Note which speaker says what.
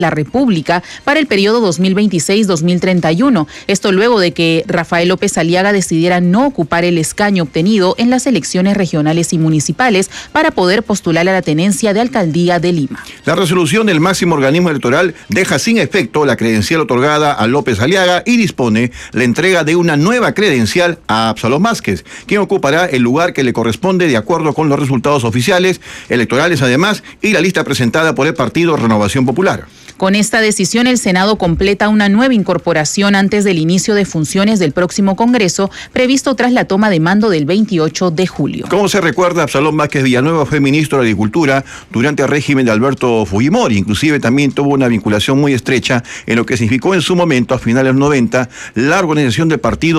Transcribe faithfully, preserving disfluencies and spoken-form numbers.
Speaker 1: la República para el periodo dos mil veintiséis a dos mil treinta y uno. Esto luego de que Rafael López Aliaga decidiera no ocupar el escaño obtenido en las elecciones regionales y municipales para poder postular a la tenencia de alcaldía de Lima.
Speaker 2: La resolución del máximo organismo electoral deja sin efecto la credencial otorgada a López Aliaga y dispone la entrega de una nueva credencial a Absalom Vázquez, quien ocupará el lugar que le corresponde de acuerdo con los resultados oficiales, electorales además, y la lista presentada por el partido Renovación Popular.
Speaker 1: Con esta decisión, el Senado completa una nueva incorporación antes del inicio de funciones del próximo Congreso, previsto tras la toma de mando del veintiocho de julio.
Speaker 2: Como se recuerda, Absalom Vázquez Villanueva fue ministro de Agricultura durante el régimen de Alberto Fujimori. Inclusive también tuvo una vinculación muy estrecha en lo que significó en su momento, a finales de los noventa, la organización del partido